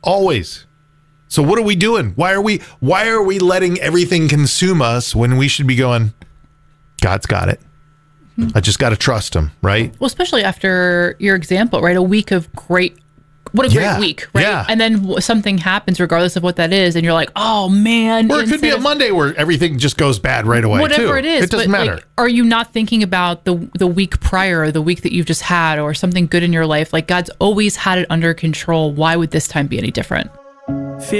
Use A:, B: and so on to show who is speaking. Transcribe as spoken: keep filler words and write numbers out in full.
A: always. So what are we doing? Why are we why are we letting everything consume us when we should be going, God's got it. I just got to trust him, right?
B: Well, especially after your example, right? A week of great, what a
A: Yeah,
B: great week, right?
A: yeah.
B: And then w- something happens, regardless of what that is, and you're like, oh man.
A: Or it could be
B: instead
A: a
B: of-
A: Monday where everything just goes bad right away.
B: Whatever
A: too.
B: it is,
A: It doesn't
B: but,
A: matter.
B: Like, are you not thinking about the the week prior, or the week that you've just had, or something good in your life? Like God's always had it under control. Why would this time be any different?